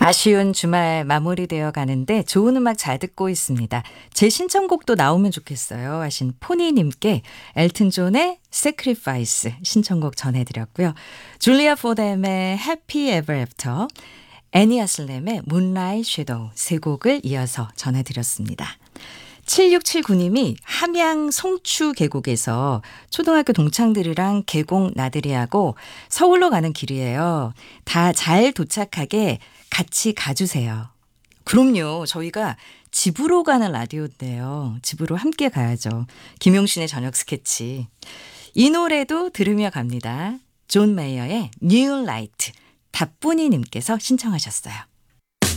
아쉬운 주말 마무리되어 가는데 좋은 음악 잘 듣고 있습니다. 제 신청곡도 나오면 좋겠어요 하신 포니님께 엘튼 존의 Sacrifice 신청곡 전해드렸고요. 줄리아 포뎀의 Happy Ever After, 애니 아슬렘의 Moonlight Shadow 세 곡을 이어서 전해드렸습니다. 7679님이 함양 송추 계곡에서 초등학교 동창들이랑 계곡 나들이 하고 서울로 가는 길이에요. 다 잘 도착하게 같이 가주세요. 그럼요. 저희가 집으로 가는 라디오인데요. 집으로 함께 가야죠. 김용신의 저녁 스케치. 이 노래도 들으며 갑니다. 존 메이어의 New Light. 다뿌니님께서 신청하셨어요.